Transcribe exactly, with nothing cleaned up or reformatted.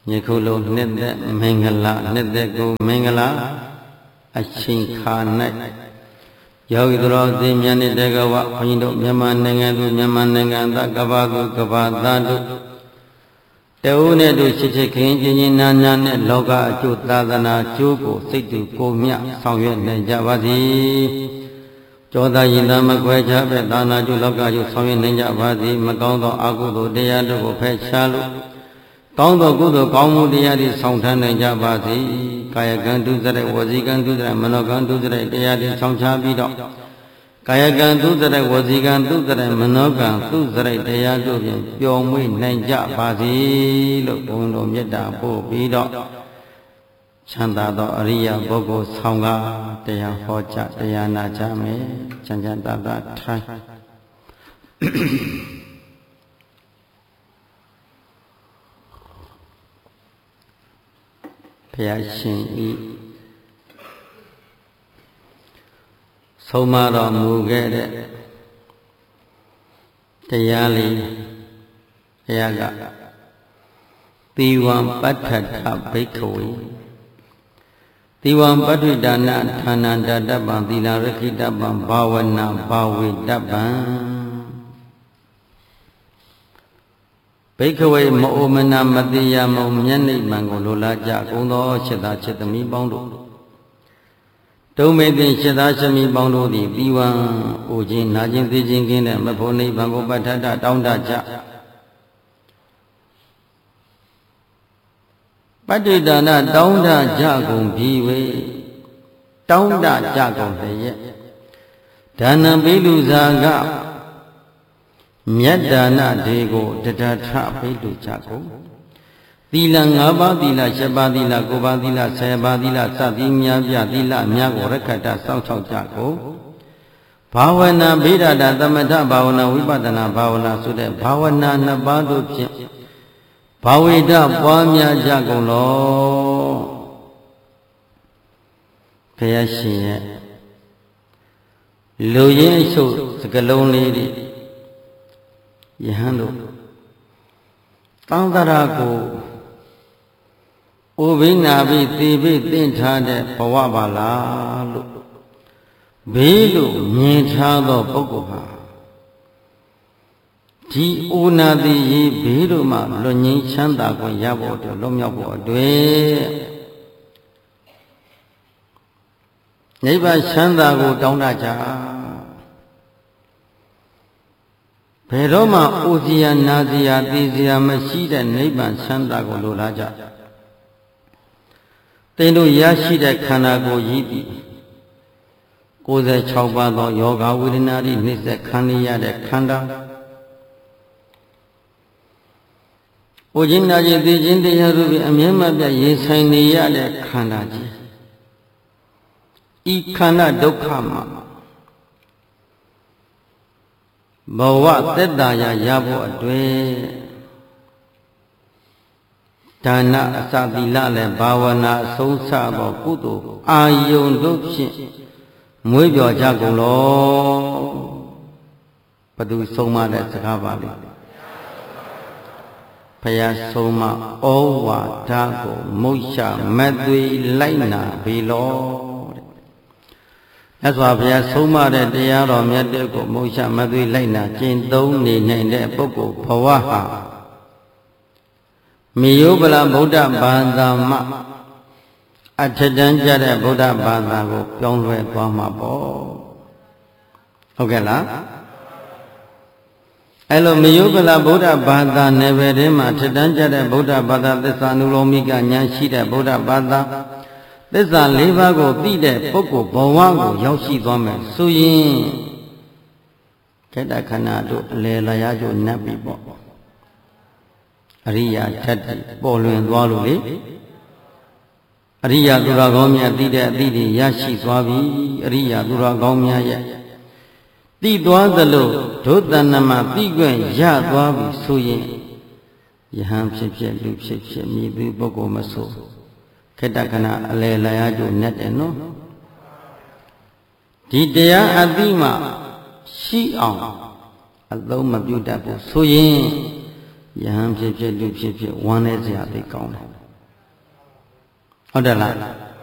ယခုလိုနှစ်သက်မင်္ဂလာနှစ်သက်ကိုမင်္ဂလာအချိန်ခါ၌ယောဂီတော်သင်များနှင့်တကဝဘုန်းကြီးတို့မြန်မာနိုင်ငံသူမြန်မာနိုင်ငံသားကဘာသူကဘာသားတို့တဦးနဲ့တို့ချစ်ချစ်ခင်ချင်းချင်းနာနာနဲ့လောကအကျိုးသာသနာကျိုးကိုစိတ်တူကိုမြဆောင်ရွက်နိုင်ကြပါစေကြောသာရင်သာမခွဲခြားပဲသာနာကျိုးလောကကျိုးဆောင်ရွက်နိုင်ကြပါစေမကောင်းသောအကုသိုလ်တရားတို့ကိုဖယ်ရှားလို့ကောင်းသောကုသိုလ်ကောင်းမှုတရားတွေဆောင်ထမ်းနိုင်ကြပါစေကာယကံဒုစရိုက်ဝစီကံဒုစရိုက်မနောကံဒုစရိုက်တရားတွေဆောင်ချပြီးတော့ကာယကံဒုစရိုက်ဝစီကံဒုစရိုက်မနောကံဒုစရိုက်တရားတို့ဖြင့်ပျော်မွေ့နိုင်ကြပါစေလို့ဘုန်းတော်မေတ္တာပို့ပြီးတော့ချမ်းသာသောအရိယပုဂ္ဂိုလ်ဆောင်ကတရားဟောကြားတရားနာကြမယ်ချမ်းချမ်းသာသာထိုင်ဘုရားရှင်ဤဆုံးမတော်မူခဲ့တဲ့တရားလေးဘုရားကသီဝံပဋ္ဌထဘိက္ခဝေသီဝံပဋ္ဌိဒါနဌာနန္တတပ္ပံသီလရခိတပ္ပံဘာဝနာဘာဝေတပ္ပံဘိက္ခဝေမအိုမနာမတိယမုံမျက်နှိပ်မှန်ကိုလိုလားကြကုန်သောခြေသားခြေသမီးပေါင်းတို့တုံးမေသိခြေသားခြေသမီးပေါင်းတို့သည်သီဝံအိုခြင်းနာခြင်းသိခြင်းကင်းတဲ့မဖို့နိဗ္ဗာန်ကိုပဋ္ဌထတောင်းတကြပဋ္ဌိဒါနတောင်းတကြကုန်ပြီဝေတောင်းတကြကုန်တည်းဒါနံပိလူဇာကမြတ်ဒါနတွေကိုတတထပိလူကြကုန်သီလ၅ပါးသီလ၈ပါးသီလ၉ပါးသီလ၁၀ပါးသီလစသည်များပြသီလများကိုရက္ခတစောင့်ရှောက်ကြကုန်ဘာဝနာဗိဓာတသမထဘာဝနာဝိပဿနာဘာဝနာဆိုတဲ့ဘာဝနာနှစ်ပါးတို့ဖြင့်ဘာဝိတပွားများကြကုန်လောဘုရားရှင်ရဲ့လူရင်းအချုပ်စကလုံးလေးတွေယဟန်တို့သံဃာကိုဥပိ္ပနာပိသေပိသင်ထားတဲ့ဘဝပါလားလို့ဘေးလို့မြင်ထားသောပုဂ္ဂိုလ်ဟာဒီဩနာတိရေဘေးတို့မှလွတ်ငြိမ်းချမ်းသာခွင့်ရဖို့အတွက်လွတ်မြောက်ဖို့အတွက်နိဗ္ဗာန်ချမ်းသာကိုတောင်းတကြဘယ်တော့မှအိုစီယာနာစီယာသိစီယာမရှိတဲ့နိဗ္ဗာန်ချမ်းသာကိုလိုလားကြသင်တို့ရရှိတဲ့ခန္ဓာကိုယ်ကြီးသည်ကိုယ်၆ပါးသောယောဂဝေဒနာတွေနှိစ္စခံရတဲ့ခန္ဓာအိုခြင်းနာခြင်းသိခြင်းတရားတို့ဖြင့်အမြဲမပြတ်ရင်ဆိုင်နေရတဲ့ခန္ဓာကြီးဤခန္ဓာဒုက္ခမှာဘဝသက်တာရရဖို့အတွက်ဒါနအစသီလနဲ့ဘာဝနာအဆုံးစသောကုသိုလ်အာယုန်တို့ဖြင့်မွေးပြောကြကုန်လောဘသူဆုံးမတဲ့စကားပါလိမ့်ဘုရားဆုံးမဩဝါဒကိုမုတ်ချမသွေလိုက်နာပြီလောမြတ်စွာဘုရားဆုံးမတဲ့တရားတော်မြတ်တဲ့ကိုမုတ်ချမသွေလိုက်နာကျင့်သုံးနေနိုင်တဲ့ပုဂ္ဂိုလ်ဘဝဟာမိယုပလဗုဒ္ဓဘာသာမှအထက်တန်းကြတဲ့ဗုဒ္ဓဘာသာကိုပြောင်းလဲသွားမှာပေါ့ဟုတ်ကဲ့လားအဲ့လိုမယုပလဗုဒ္ဓဘာသာနယ်ပယ်ထဲမှာထက်တန်းကြတဲ့ဗုဒ္ဓဘာသာသစ္စာနုလောမိကဉာဏ်ရှိတဲ့ဗုဒ္ဓဘာသာသစ္စာ၄ပါးကိုသိတဲ့ပုဂ္ဂိုလ်ဘဝကိုရောက်ရှိသွားမယ်ဆိုရင်ခေတ္တခန္ဓာတို့အလယ်လျားကျိုးနတ်ပြီပေါ့အရိယာဓာတ်ပေါ်လွင်သွားလို့လေအရိယာသူတော်ကောင်းများသိတဲ့အသည့်တွေရရှိသွားပြီအရိယာသူတော်ကောင်းများရဲ့သိသွားသလိုဒုသဏ္ဏမှာသိခွင့်ရသွားပြီဆိုရင်ယဟန်ဖြစ်ဖြစ်လူဖြစ်ဖြစ်မြည်သူပုဂ္ဂိုလ်မဆိုခေတ္တခဏအလယ်လျားကျိုးနဲ့တယ်နော်ဒီတရားအသိမှရှိအောင်အလုံးမပြုတတ်ဘူးဆိုရင်ယဟန်ဖြစ်ဖြစ်လူဖြစ်ဖြစ်ဝမ်းနေစရာသိကောင်းတယ်ဟုတ်တယ်လား